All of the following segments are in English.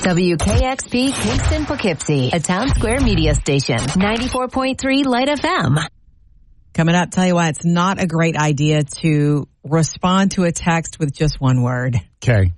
WKXP Kingston Poughkeepsie, a Town Square media station. 94.3 Light FM. Coming up, tell you why it's not a great idea to respond to a text with just one word. Okay.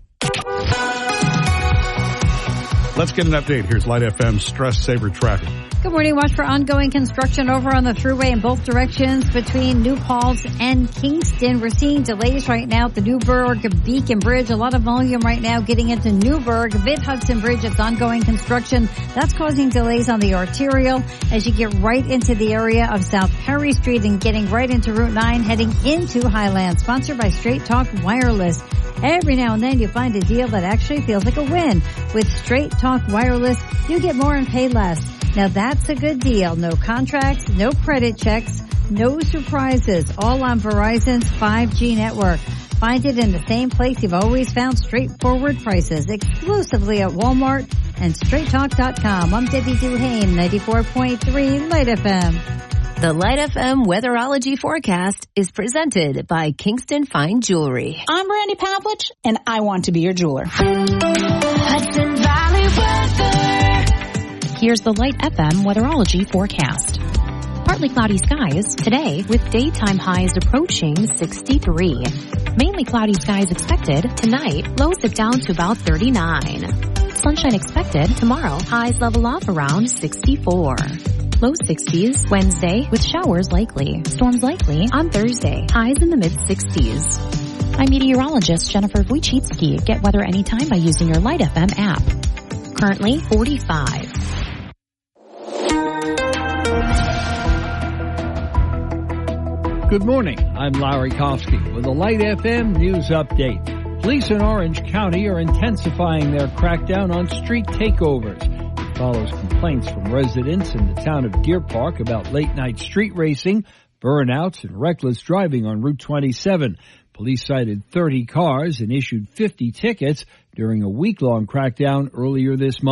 Let's get an update. Here's Light FM Stress Saver traffic. Good morning. Watch for ongoing construction over on the thruway in both directions between New Paltz and Kingston. We're seeing delays right now at the Newburgh Beacon Bridge. A lot of volume right now getting into Newburgh. Vid Hudson Bridge, it's ongoing construction. That's causing delays on the arterial as you get right into the area of South Perry Street and getting right into Route 9 heading into Highland. Sponsored by Straight Talk Wireless. Every now and then you find a deal that actually feels like a win. With Straight Talk Wireless, you get more and pay less. Now that's a good deal. No contracts, no credit checks, no surprises. All on Verizon's 5G network. Find it in the same place you've always found straightforward prices. Exclusively at Walmart and StraightTalk.com. I'm Debbie Duhane, 94.3 Light FM. The Light FM Weatherology Forecast is presented by Kingston Fine Jewelry. I'm Brandy Pavlich, and I want to be your jeweler. Hudson Valley weather. Here's the Light FM Weatherology Forecast. Partly cloudy skies today with daytime highs approaching 63. Mainly cloudy skies expected tonight. Lows dip down to about 39. Sunshine expected tomorrow. Highs level off around 64. Low 60s Wednesday with showers likely. Storms likely on Thursday. Highs in the mid-60s. I'm meteorologist Jennifer Wojcicki. Get weather anytime by using your Light FM app. Currently 45. Good morning. I'm Larry Kofsky with a Light FM news update. Police in Orange County are intensifying their crackdown on street takeovers. It follows complaints from residents in the town of Deer Park about late-night street racing, burnouts, and reckless driving on Route 27. Police cited 30 cars and issued 50 tickets during a week-long crackdown earlier this month.